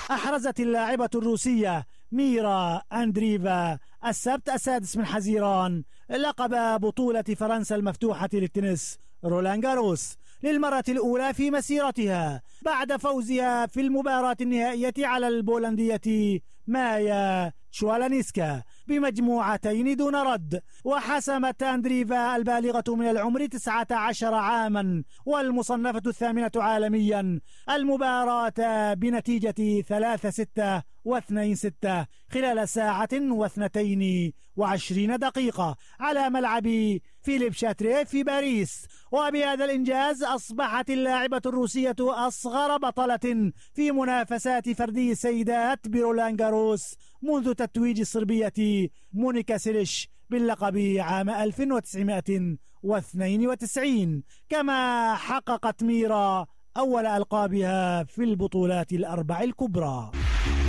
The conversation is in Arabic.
أحرزت اللاعبة الروسية ميرا أندريفا السبت 6 من حزيران لقب بطولة فرنسا المفتوحة للتنس رولان جاروس للمرة الأولى في مسيرتها بعد فوزها في المباراة النهائية على البولندية مايا شوالانيسكا بمجموعتين دون رد. وحسمت أندريفا البالغة من العمر 19 عاما والمصنفة 8 عالميا المباراة بنتيجة 3-6 و2-6 خلال 1:22 دقيقة على ملعب فيليب شاتريه في باريس. وبهذا الإنجاز أصبحت اللاعبة الروسية أصغر بطلة في منافسات فردي السيدات برولان جاروس منذ تتويج الصربية مونيكا سيليش باللقب عام 1992، كما حققت ميرا أول ألقابها في البطولات الأربع الكبرى.